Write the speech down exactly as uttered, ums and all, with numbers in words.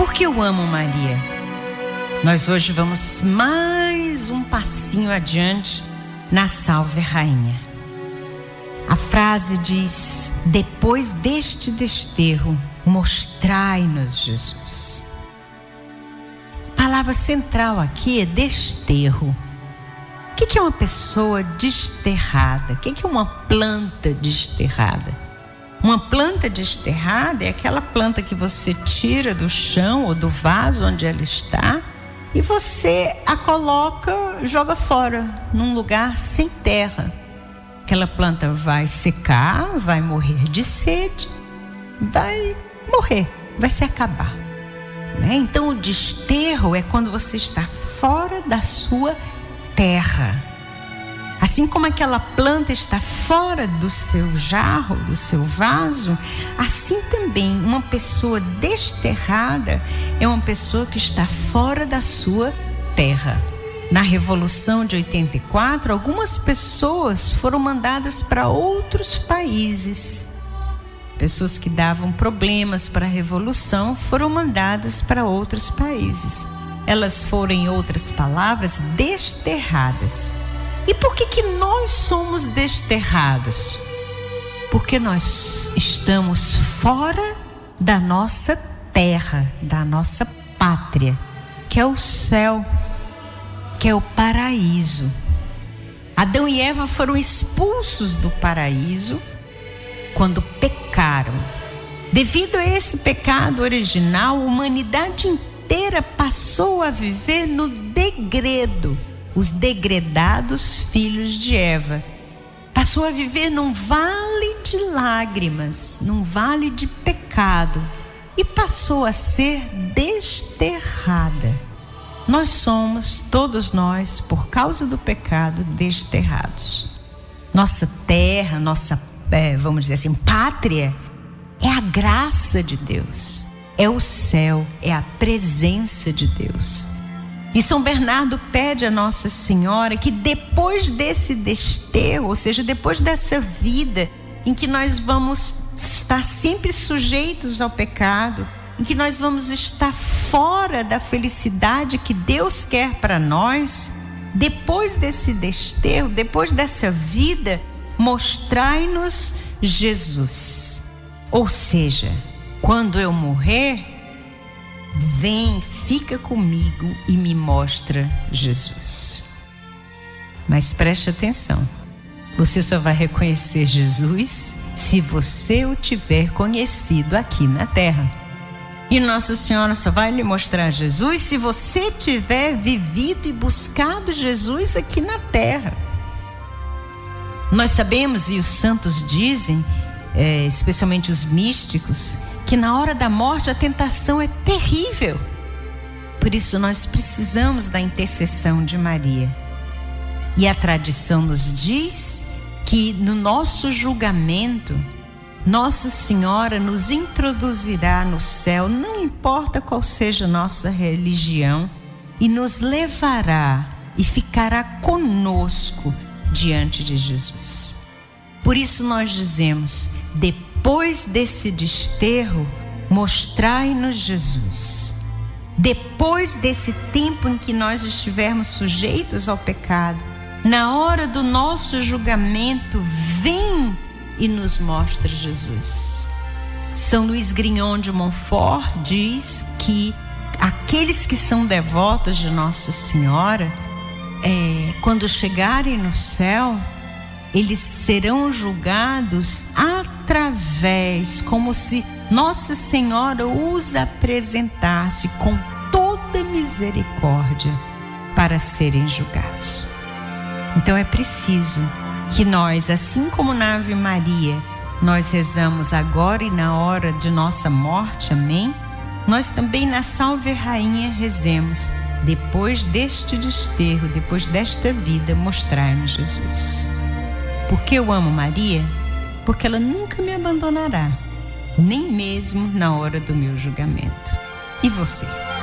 Porque eu amo Maria. Nós hoje vamos mais um passinho adiante na Salve Rainha. A frase diz: depois deste desterro, mostrai-nos Jesus. A palavra central aqui é desterro. O que é uma pessoa desterrada? O que é uma planta desterrada? Uma planta desterrada é aquela planta que você tira do chão ou do vaso onde ela está e você a coloca, joga fora, num lugar sem terra. Aquela planta vai secar, vai morrer de sede, vai morrer, vai se acabar. Né? Então o desterro é quando você está fora da sua terra. Assim como aquela planta está fora do seu jarro, do seu vaso, assim também uma pessoa desterrada é uma pessoa que está fora da sua terra. Na Revolução de oitenta e quatro, algumas pessoas foram mandadas para outros países. Pessoas que davam problemas para a Revolução foram mandadas para outros países. Elas foram, em outras palavras, desterradas. E por que que nós somos desterrados? Porque nós estamos fora da nossa terra, da nossa pátria, que é o céu, que é o paraíso. Adão e Eva foram expulsos do paraíso quando pecaram. Devido a esse pecado original, a humanidade inteira passou a viver no degredo. Os degredados filhos de Eva. Passou a viver num vale de lágrimas, num vale de pecado, e passou a ser desterrada. Nós somos, todos nós, por causa do pecado, desterrados. Nossa terra, nossa, é, vamos dizer assim, pátria, é a graça de Deus, é o céu, é a presença de Deus. E São Bernardo pede a Nossa Senhora que depois desse desterro, ou seja, depois dessa vida em que nós vamos estar sempre sujeitos ao pecado, em que nós vamos estar fora da felicidade que Deus quer para nós, depois desse desterro, depois dessa vida, mostrai-nos Jesus. Ou seja, quando eu morrer, vem, fica comigo e me mostra Jesus. Mas preste atenção, você só vai reconhecer Jesus se você o tiver conhecido aqui na terra. E Nossa Senhora só vai lhe mostrar Jesus se você tiver vivido e buscado Jesus aqui na terra. Nós sabemos, e os santos dizem, é, especialmente os místicos, que na hora da morte a tentação é terrível. Por isso nós precisamos da intercessão de Maria. E a tradição nos diz que no nosso julgamento, Nossa Senhora nos introduzirá no céu, não importa qual seja a nossa religião, e nos levará e ficará conosco diante de Jesus. Por isso nós dizemos: depois desse desterro, mostrai-nos Jesus. Depois desse tempo em que nós estivermos sujeitos ao pecado, na hora do nosso julgamento, vem e nos mostra Jesus. São Luís Grignon de Montfort diz que aqueles que são devotos de Nossa Senhora, é, quando chegarem no céu, eles serão julgados através, como se Nossa Senhora os apresentasse com toda misericórdia para serem julgados. Então é preciso que nós, assim como na Ave Maria, nós rezamos agora e na hora de nossa morte, amém? Nós também na Salve Rainha rezemos: depois deste desterro, depois desta vida, mostrai-nos Jesus. Por que eu amo Maria? Porque ela nunca me abandonará, nem mesmo na hora do meu julgamento. E você?